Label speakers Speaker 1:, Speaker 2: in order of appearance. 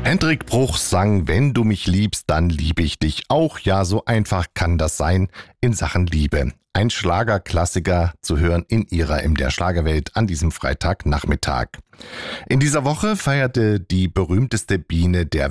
Speaker 1: Hendrik Bruch sang „Wenn du mich liebst, dann liebe ich dich auch". Ja, so einfach kann das sein in Sachen Liebe. Ein Schlagerklassiker zu hören in ihrer MDR Schlagerwelt an diesem Freitagnachmittag. In dieser Woche feierte die berühmteste Biene der